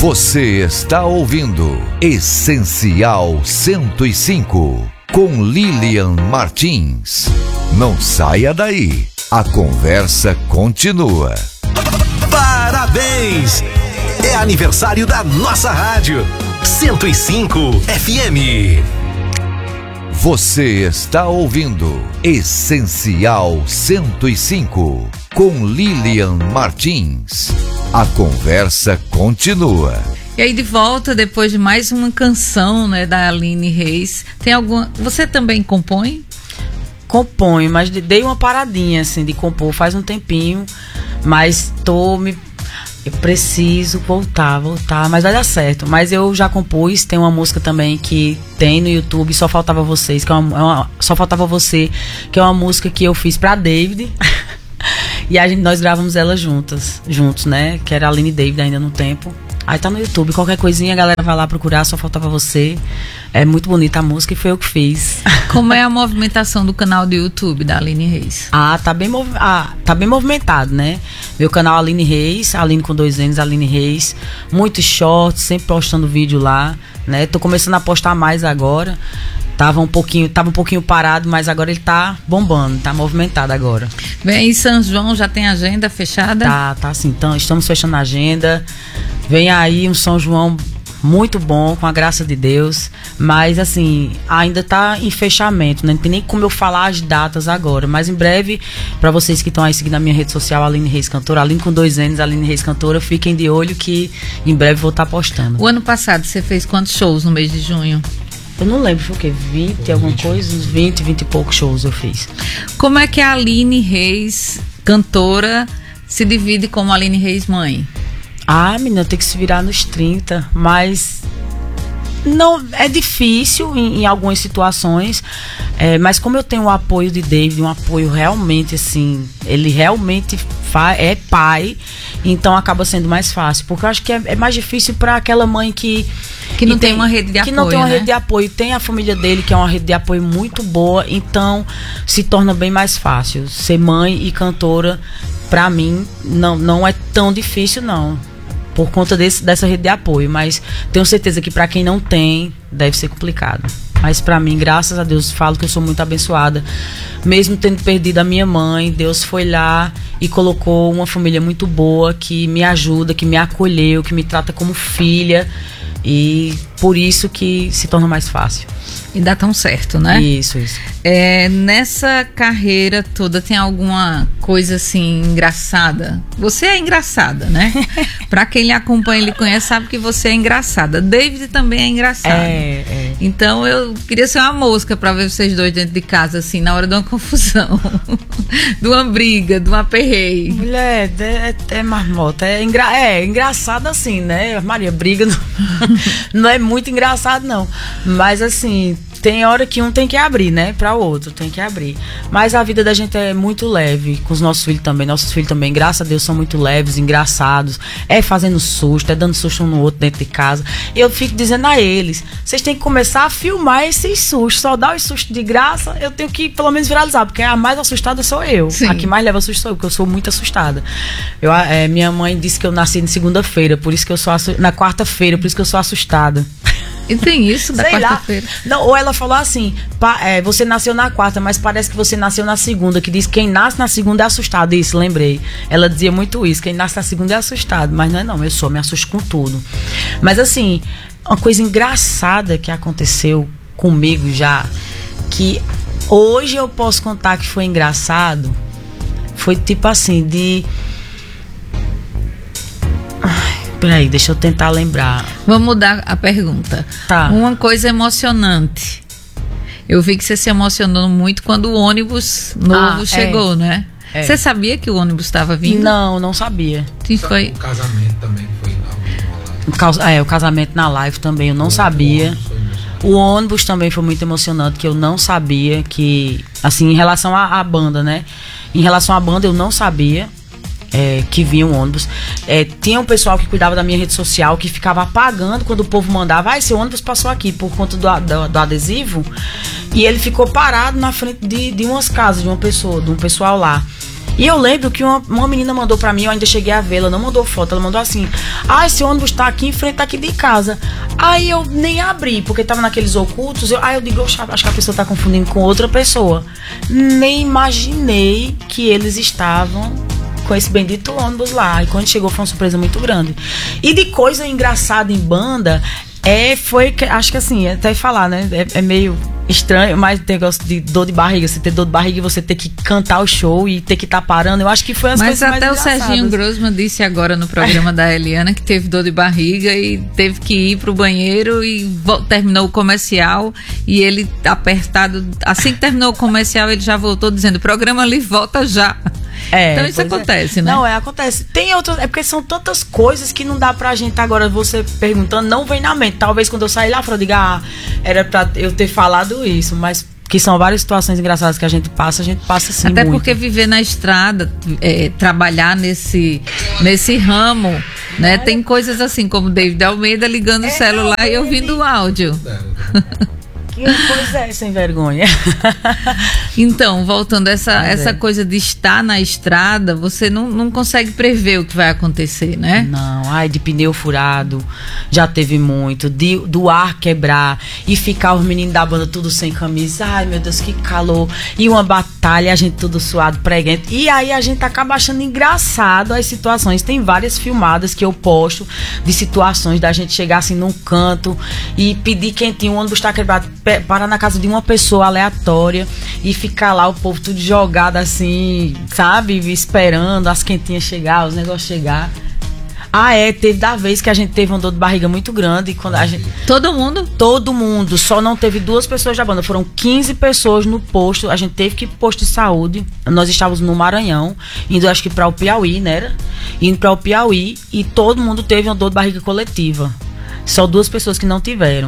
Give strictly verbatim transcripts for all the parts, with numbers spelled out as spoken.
Você está ouvindo Essencial cento e cinco, com Lilian Martins. Não saia daí, a conversa continua. Parabéns! É aniversário da nossa rádio, cento e cinco F M. Você está ouvindo Essencial cento e cinco, com Lilian Martins. A conversa continua. E aí, de volta, depois de mais uma canção, né, da Aline Reis. Tem alguma... Você também compõe? Componho, mas dei uma paradinha, assim, de compor faz um tempinho. Mas tô me... Eu preciso voltar, voltar, mas vai dar certo. Mas eu já compus, tem uma música também que tem no YouTube, Só Faltava Vocês, que é uma, é uma, Só Faltava Você, que é uma música que eu fiz pra David. E a gente, nós gravamos ela juntas, juntos, né? Que era a Aline e David ainda no tempo. Aí tá no YouTube, qualquer coisinha a galera vai lá procurar, Só Faltava Você. É muito bonita a música e foi eu que fiz. Como é a movimentação do canal do YouTube da Aline Reis? Ah, tá bem, mov... ah, tá bem movimentado, né? Meu canal Aline Reis, Aline com dois N's, Aline Reis. Muitos shorts, sempre postando vídeo lá, né? Tô começando a postar mais agora. Tava um pouquinho, tava um pouquinho parado, mas agora ele tá bombando, tá movimentado agora. Bem, em São João já tem agenda fechada? Tá, tá sim. Então, estamos fechando a agenda. Vem aí um São João muito bom, com a graça de Deus. Mas, assim, ainda tá em fechamento, né? Não tem nem como eu falar as datas agora. Mas em breve, pra vocês que estão aí seguindo a minha rede social, Aline Reis Cantora, Aline com dois N's, Aline Reis Cantora, fiquem de olho que em breve vou estar postando. O ano passado você fez quantos shows no mês de junho? Eu não lembro, foi o quê? vinte, alguma coisa? Uns vinte, vinte e poucos shows eu fiz. Como é que a Aline Reis, cantora, se divide como a Aline Reis mãe? Ah, menina, tem que se virar nos trinta, mas não é difícil em, em algumas situações, é, mas como eu tenho o apoio de David, um apoio realmente assim, ele realmente fa- é pai, então acaba sendo mais fácil, porque eu acho que é, é mais difícil para aquela mãe que que não tem, tem uma rede de apoio, que não tem uma né? rede de apoio, tem a família dele que é uma rede de apoio muito boa, então se torna bem mais fácil ser mãe e cantora. Pra mim não, não é tão difícil não, por conta desse, dessa rede de apoio, mas tenho certeza que pra quem não tem, deve ser complicado. Mas pra mim, graças a Deus, falo que eu sou muito abençoada. Mesmo tendo perdido a minha mãe, Deus foi lá e colocou uma família muito boa, que me ajuda, que me acolheu, que me trata como filha. E por isso que se torna mais fácil. E dá tão certo, né? Isso, isso. É, nessa carreira toda tem alguma coisa assim engraçada? Você é engraçada, né? Pra quem lhe acompanha e lhe conhece sabe que você é engraçada. David também é engraçado. É, é. Então eu queria ser uma mosca pra ver vocês dois dentro de casa, assim, na hora de uma confusão, de uma briga, de um aperreio. Mulher, é, é marmota. É, engra, é engraçado assim, né? Maria, briga não, não é muito engraçado, não. Mas assim, tem hora que um tem que abrir, né? Pra outro, tem que abrir. Mas a vida da gente é muito leve, com os nossos filhos também. Nossos filhos também, graças a Deus, são muito leves, engraçados. É fazendo susto, é dando susto um no outro dentro de casa. E eu fico dizendo a eles, vocês têm que começar a filmar esses sustos. Só dar os sustos de graça, eu tenho que pelo menos viralizar, porque a mais assustada sou eu. Sim. A que mais leva susto sou eu, porque eu sou muito assustada. Eu, é, minha mãe disse que eu nasci na segunda-feira, por isso que eu sou assustada. Na quarta-feira, por isso que eu sou assustada. E tem isso da quarta-feira? Não, ou ela falou assim, pa, é, você nasceu na quarta, mas parece que você nasceu na segunda, que diz que quem nasce na segunda é assustado. Isso, lembrei. Ela dizia muito isso, quem nasce na segunda é assustado. Mas não é não, eu sou, me assusto com tudo. Mas assim, uma coisa engraçada que aconteceu comigo já, que hoje eu posso contar que foi engraçado, foi tipo assim, de... Peraí, deixa eu tentar lembrar. Vamos mudar a pergunta. Tá. Uma coisa emocionante. Eu vi que você se emocionou muito quando o ônibus novo ah, chegou, é. né? É. Você sabia que o ônibus estava vindo? Não, não sabia. Sim, foi... O casamento também foi na live. É, o casamento na live também eu não o sabia. Ônibus o ônibus também foi muito emocionante, que eu não sabia que... Assim, em relação à, à banda, né? Em relação à banda, eu não sabia... É, que vinha um ônibus. É, tinha um pessoal que cuidava da minha rede social que ficava apagando quando o povo mandava, ah, esse ônibus passou aqui por conta do, do, do adesivo, e ele ficou parado na frente de, de umas casas de uma pessoa, de um pessoal lá. E eu lembro que uma, uma menina mandou pra mim, eu ainda cheguei a ver, ela não mandou foto, ela mandou assim: ah, esse ônibus tá aqui em frente aqui de casa. Aí eu nem abri, porque tava naqueles ocultos. Eu, aí eu digo, acho que a pessoa tá confundindo com outra pessoa. Nem imaginei que eles estavam com esse bendito ônibus lá. E quando chegou foi uma surpresa muito grande. E de coisa engraçada em banda, é, foi, acho que assim, até falar, né? É, é meio estranho, mas tem negócio de dor de barriga, você ter dor de barriga e você ter que cantar o show e ter que estar tá parando, eu acho que foi as mas coisas mais até o engraçadas. Serginho Grossman disse agora no programa da Eliana que teve dor de barriga e teve que ir pro banheiro e vo- terminou o comercial e ele apertado, assim que terminou o comercial ele já voltou dizendo, o programa ali volta já. É, então isso acontece, é. né? Não, é, acontece. Tem outras, é porque são tantas coisas que não dá pra gente agora, você perguntando, não vem na mente. Talvez quando eu sair lá fora, eu diga, ah, era pra eu ter falado isso, mas que são várias situações engraçadas que a gente passa, a gente passa sim até muito. porque viver na estrada, é, trabalhar nesse, nesse ramo, né? Tem coisas assim, como David Almeida ligando o É, celular não, e ouvindo o áudio. Que coisa é, sem vergonha. Então, voltando, essa, Mas essa é. coisa de estar na estrada, você não, não consegue prever o que vai acontecer, né? Não, ai, de pneu furado, já teve muito, de, do ar quebrar e ficar os meninos da banda tudo sem camisa, ai meu Deus, que calor, e uma batalha, a gente tudo suado, preguento, e aí a gente acaba achando engraçado as situações. Tem várias filmadas que eu posto de situações da gente chegar assim num canto e pedir quentinho, o ônibus tá quebrado, pe- parar na casa de uma pessoa aleatória e ficar lá o povo tudo jogado assim, sabe, esperando as quentinhas chegar, os negócios chegar. Ah, é, teve da vez que a gente teve uma dor de barriga muito grande. Quando a gente, Todo mundo? todo mundo, só não teve duas pessoas da banda. Foram quinze pessoas no posto. A gente teve que ir pro posto de saúde. Nós estávamos no Maranhão, indo acho que para o Piauí, né? Era? Indo para o Piauí e todo mundo teve uma dor de barriga coletiva. Só duas pessoas que não tiveram.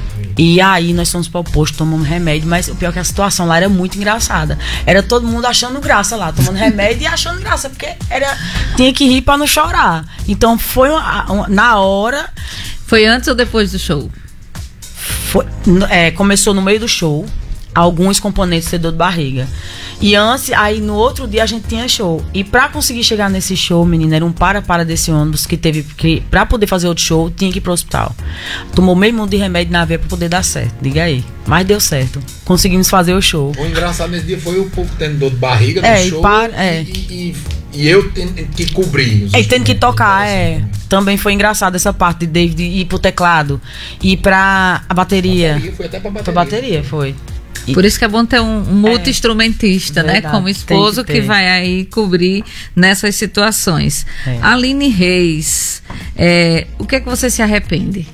E aí nós fomos para o posto, tomamos remédio, mas o pior é que a situação lá era muito engraçada. Era todo mundo achando graça lá, tomando remédio e achando graça, porque era, tinha que rir para não chorar. Então foi uma, uma, na hora. Foi antes ou depois do show? Foi, é, começou no meio do show, alguns componentes de dor de barriga. E antes, aí no outro dia a gente tinha show. E pra conseguir chegar nesse show, menina, era um para-para desse ônibus que teve que, pra poder fazer outro show, tinha que ir pro hospital. Tomou meio mundo de remédio na veia pra poder dar certo. Diga aí. Mas deu certo. Conseguimos fazer o show. O engraçado nesse dia foi o povo tendo dor de barriga no É, e show para- é. e, e, e eu tendo que cobrir. os É, e tendo que instrumentos. tocar, é. Também foi engraçado essa parte de David ir pro teclado, ir pra a bateria. Bateria, foi até pra bateria. Pra bateria, foi. E- Por isso que é bom ter um multi-instrumentista, né? Verdade, Como esposo tem que, que ter. vai aí cobrir nessas situações. É. Aline Reis, é, o que é que você se arrepende?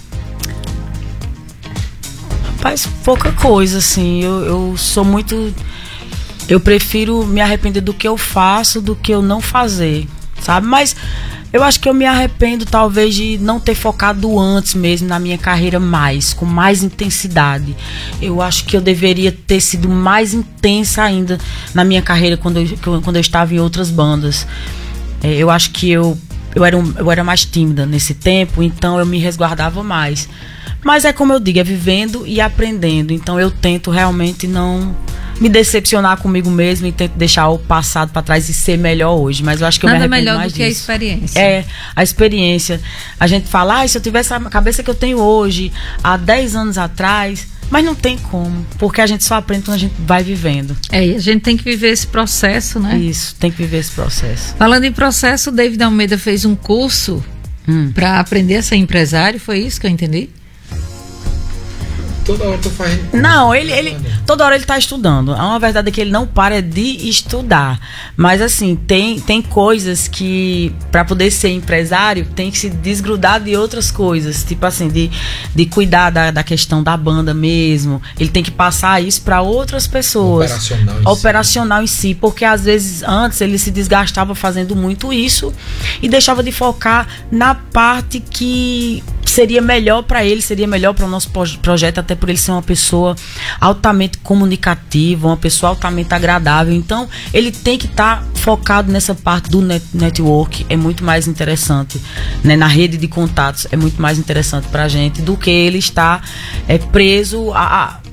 Faz pouca coisa, assim. Eu, eu sou muito. Eu prefiro me arrepender do que eu faço do que eu não fazer, sabe? Mas eu acho que eu me arrependo, talvez, de não ter focado antes mesmo na minha carreira mais, com mais intensidade. Eu acho que eu deveria ter sido mais intensa ainda na minha carreira quando eu, quando eu estava em outras bandas. É, eu acho que eu, eu, era um, eu era mais tímida nesse tempo, então eu me resguardava mais. Mas é como eu digo, é vivendo e aprendendo. Então eu tento realmente não me decepcionar comigo mesmo e tento deixar o passado pra trás e ser melhor hoje. Mas eu acho que eu me Nada arrependo melhor mais do que a disso. experiência. É, a experiência. A gente fala, ah, se eu tivesse a cabeça que eu tenho hoje, há dez anos atrás, mas não tem como, porque a gente só aprende quando a gente vai vivendo. É, e a gente tem que viver esse processo, né? Isso, tem que viver esse processo. Falando em processo, o David Almeida fez um curso Hum. para aprender a ser empresário, foi isso que eu entendi? Toda hora eu tô fazendo. Não, ele, ele toda hora ele tá estudando. A uma verdade é que ele não para de estudar. Mas assim, tem, tem coisas que para poder ser empresário tem que se desgrudar de outras coisas, tipo assim, de, de cuidar da, da questão da banda mesmo. Ele tem que passar isso para outras pessoas. Operacional em si. Operacional em si, porque às vezes antes ele se desgastava fazendo muito isso e deixava de focar na parte que seria melhor para ele, seria melhor para o nosso projeto, até por ele ser uma pessoa altamente comunicativa, uma pessoa altamente agradável. Então, ele tem que estar tá focado nessa parte do net network, é muito mais interessante, né? Na rede de contatos, é muito mais interessante para a gente do que ele estar é, preso a, a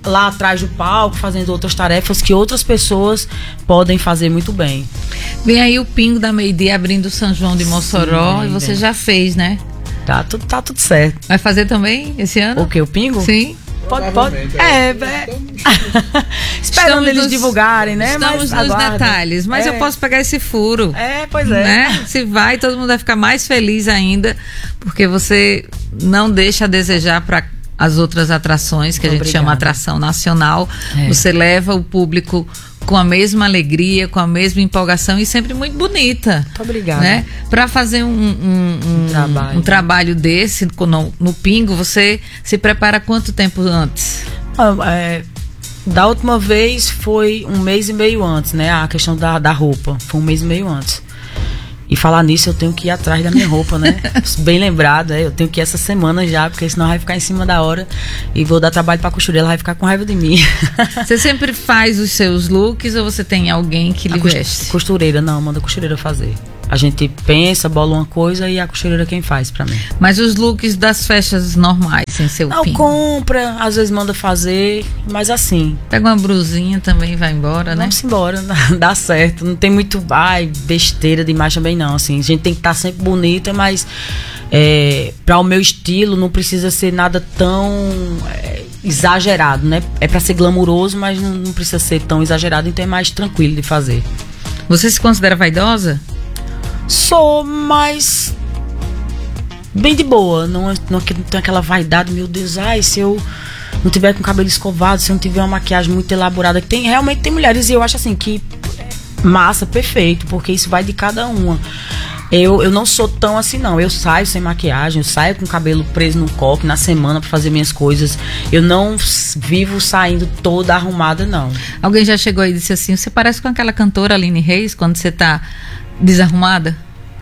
lá atrás do palco, fazendo outras tarefas que outras pessoas podem fazer muito bem. Vem aí o Pingo da Meio-Dia abrindo o São João de Mossoró. Sim, e você bem. já fez, né? Tá tudo, tá tudo certo. Vai fazer também esse ano? O que? O Pingo? Sim. Pode, pode. É, é. Esperando Estamos eles nos- divulgarem, né? Estamos Mas nos aguardem. detalhes. Mas É. eu posso pegar esse furo. É, pois é. Né? Se vai, todo mundo vai ficar mais feliz ainda, porque você não deixa a desejar para as outras atrações, que a gente Obrigada. chama atração nacional. É. Você leva o público com a mesma alegria, com a mesma empolgação e sempre muito bonita. Muito obrigada. Né? Para fazer um, um, um, trabalho. um trabalho desse no, no Pingo, você se prepara quanto tempo antes? Ah, é, da última vez foi um mês e meio antes, né? A questão da, da roupa. Foi um mês e meio antes. E falar nisso, eu tenho que ir atrás da minha roupa, né? Bem lembrado, é, eu tenho que ir essa semana já, porque senão vai ficar em cima da hora e vou dar trabalho pra costureira, ela vai ficar com raiva de mim. Você sempre faz os seus looks ou você tem alguém que lhe A cos- veste? Costureira, não, manda a costureira fazer. A gente pensa, bola uma coisa e a costureira quem faz pra mim. Mas os looks das festas normais, sem ser o Não, Pingo. compra, às vezes manda fazer, mas assim, Pega uma brusinha também e vai embora, né? vamos embora, dá certo. Não tem muito, ai, besteira demais também não, assim. A gente tem que estar sempre bonita, mas é, para o meu estilo não precisa ser nada tão é, exagerado, né? É pra ser glamuroso, mas não, não precisa ser tão exagerado, então é mais tranquilo de fazer. Você se considera vaidosa? Sou, mas bem de boa, não, é- não, é que- não tem aquela vaidade, meu Deus, ai, se eu não tiver com o cabelo escovado, se eu não tiver uma maquiagem muito elaborada, que tem, realmente tem mulheres, e eu acho assim, que massa, perfeito, porque isso vai de cada uma. Eu, eu não sou tão assim, não. Eu saio sem maquiagem, eu saio com o cabelo preso no coque na semana pra fazer minhas coisas. Eu não s- vivo saindo toda arrumada, não. Alguém já chegou aí e disse assim, você parece com aquela cantora Aline Reis quando você tá desarrumada?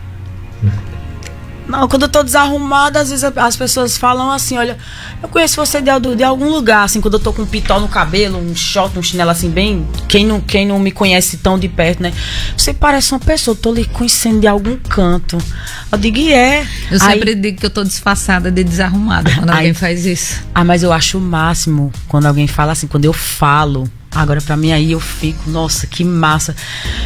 Não, quando eu tô desarrumada, às vezes as pessoas falam assim, olha, eu conheço você de, de algum lugar, assim, quando eu tô com um pitó no cabelo, um short, um chinelo assim, bem, quem não, quem não me conhece tão de perto, né? Você parece uma pessoa, eu tô lhe conhecendo de algum canto. Eu digo, e é. Eu Aí- sempre digo que eu tô disfarçada de desarrumada quando Aí- alguém faz isso. Ah, mas eu acho o máximo quando alguém fala assim, quando eu falo. Agora, pra mim, aí eu fico, nossa, que massa.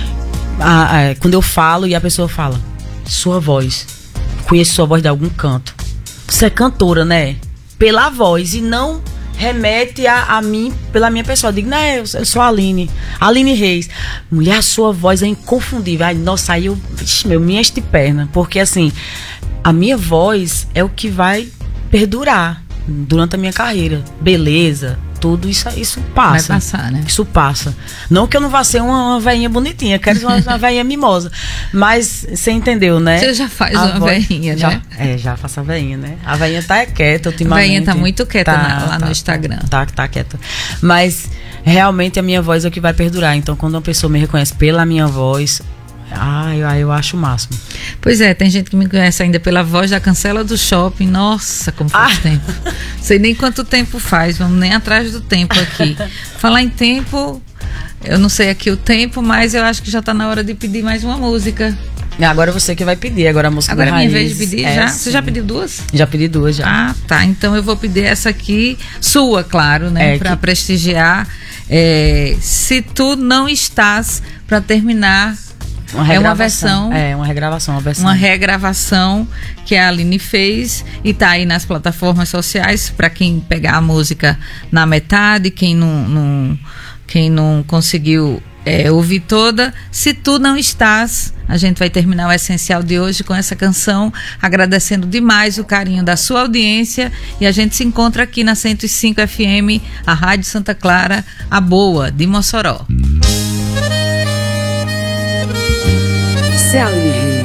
Ah, é, quando eu falo e a pessoa fala, sua voz, conheço sua voz de algum canto. Você é cantora, né? Pela voz e não remete a, a mim, pela minha pessoa. Eu digo, não, eu, eu sou a Aline, Aline Reis. Mulher, a sua voz é inconfundível. Ai, nossa, aí eu, vixe, meu, me enche de perna. Porque assim, a minha voz é o que vai perdurar durante a minha carreira. Beleza, tudo isso, isso passa. Vai passar, né? Isso passa. Não que eu não vá ser uma, uma veinha bonitinha, quero ser uma, uma veinha mimosa. Mas você entendeu, né? Você já faz A uma voz- veinha, já, né? É, já faço a veinha, né? A veinha tá quieta A ultimamente. veinha tá muito quieta Tá, na- lá tá, no Instagram. Tá, tá, tá quieta. Mas realmente a minha voz é o que vai perdurar. Então quando uma pessoa me reconhece pela minha voz, ai, ai, eu acho o máximo. Pois é, tem gente que me conhece ainda pela voz da Cancela do Shopping. Nossa, como faz Ah. tempo. Sei nem quanto tempo faz, vamos nem atrás do tempo aqui. Falar em tempo, eu não sei aqui o tempo, mas eu acho que já tá na hora de pedir mais uma música. Agora você que vai pedir, agora a música Agora é da minha Raiz. vez de pedir É, já. sim. Você já pediu duas? Já pedi duas, já. Ah, tá. Então eu vou pedir essa aqui, sua, claro, né? É, Pra que- prestigiar. É, Se Tu Não Estás, pra terminar. Uma É uma regravação. versão. É, uma regravação, uma versão. Uma regravação que a Aline fez e tá aí nas plataformas sociais para quem pegar a música na metade, quem não, não- quem não conseguiu é, ouvir toda. Se Tu Não Estás, a gente vai terminar o essencial de hoje com essa canção, agradecendo demais o carinho da sua audiência, e a gente se encontra aqui na cento e cinco F M, a Rádio Santa Clara, a boa de Mossoró. Isso é Aline Reis.